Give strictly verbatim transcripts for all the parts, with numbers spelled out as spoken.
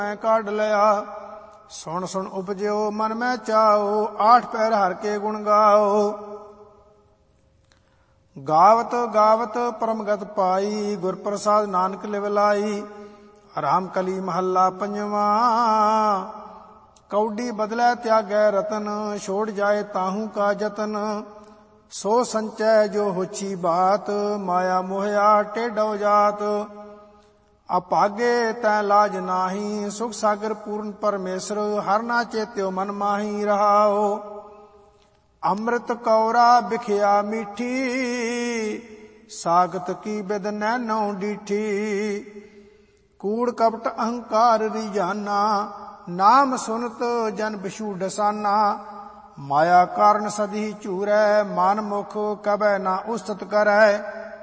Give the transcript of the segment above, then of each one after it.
ਮੈਂ ਕਾਢ ਲਿਆ। ਸੁਣ ਸੁਣ ਉਪਜਿਓ ਮਨ ਮੈਂ ਚਾਓ, ਆਠ ਪੈਰ ਹਰ ਕੇ ਗੁਣ ਗਾਓ। ਗਾਵਤ ਗਾਵਤ ਪਰਮਗਤ ਪਾਈ, ਗੁਰ ਪ੍ਰਸਾਦ ਨਾਨਕ ਲਿਵ ਲਾਈ। ਰਾਮ ਕਲੀ ਮਹੱਲਾ ਪੰਜਵਾ। ਕੌਡੀ ਬਦਲੈ ਤਿਆਗੈ ਰਤਨ, ਛੋੜ ਜਾਏ ਤਾਹੂ ਕਾ ਜਤਨ। ਸੋ ਸੰਚੈ ਜੋ ਹੋਛੀ ਬਾਤ, ਮਾਇਆ ਮੋਹਿਆ ਟੇਢੋ ਜਾਤ। ਅਭਾਗੇ ਤੈ ਲਾਜ ਨਾਹੀ, ਸੁਖ ਸਾਗਰ ਪੂਰਨ ਪਰਮੇਸ਼ਰ। ਹਰ ਨਾ ਚੇਤਿਓ ਮਨ ਮਾਹੀ ਰਹਾਓ। ਅੰਮ੍ਰਿਤ ਕੌਰਾ ਬਿਖਿਆ ਮੀਠੀ, ਸਾਗਤ ਕੀ ਬਿਦ ਨੈਨੋ ਡੀਠੀ। ਕੂੜ ਕਪਟ ਅਹੰਕਾਰ ਰਿਜਾਨਾ, ਨਾਮ ਸੁਨਤ ਜਨ ਬਿਸ਼ੂ ਡਸਾਨਾ। ਮਾਇਆ ਕਾਰਨ ਸਦੀ ਝੂਰੈ, ਮਨ ਮੁਖ ਕਬੈ ਨਾ ਉਸਤਤ ਕਰੈ।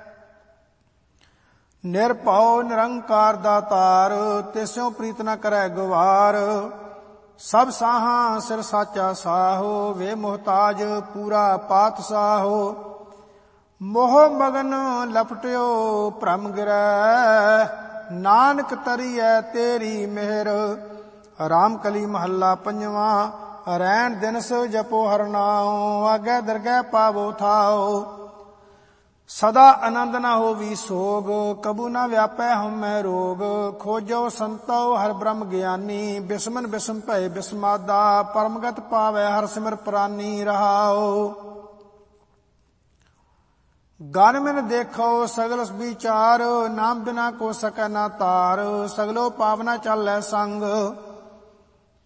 ਨਿਰਭਉ ਨਿਰੰਕਾਰ ਦਾਤਾਰ, ਤਿਸਿਓ ਪ੍ਰੀਤ ਨ ਕਰੈ ਗਵਾਰ। ਸਭ ਸਾਹਾਂ ਸਿਰ ਸਾਚਾ ਸਾਹੋ, ਵੇ ਮੁਹਤਾਜ ਪੂਰਾ ਪਾਤਸ਼ਾਹੋ। ਮੋਹ ਮਗਨ ਲਪਟਿਓ ਭ੍ਰਮ ਗਿਰੈ, ਨਾਨਕ ਤਰੀਐ ਤੇਰੀ ਮਿਹਰ। ਰਾਮ ਕਲੀ ਮਹੱਲਾ ਪੰਜਵਾ। ਰੈਣ ਦਿਨਸ ਜਪੋ ਹਰਿ ਨਾਉ, ਆਗੈ ਦਰਗਹਿ ਪਾਵੋ ਥਾਉ। ਸਦਾ ਆਨੰਦ ਨ ਹੋਵੀ ਸੋਗ, ਕਬੂ ਨ ਵਿਆਪੈ ਹਉਮੈ ਰੋਗ। ਖੋਜੋ ਸੰਤੋ ਹਰਿ ਬ੍ਰਹਮ ਗਿਆਨੀ, ਬਿਸਮਨ ਬਿਸਮ ਭਏ ਬਿਸਮਾਦਾ। ਪਰਮਗਤ ਪਾਵੈ ਹਰਿ ਸਿਮਰ ਪ੍ਰਾਨੀ ਰਹਾਉ। ਗਨ ਮਿਨ ਦੇਖੋ ਸਗਲ ਵਿਚਾਰ, ਨਾਮ ਬਿਨਾ ਕੋ ਸਕੈ ਨਾ ਤਾਰ। ਸਗਲੋ ਪਾਵਨਾ ਚਾਲੈ ਸੰਗ,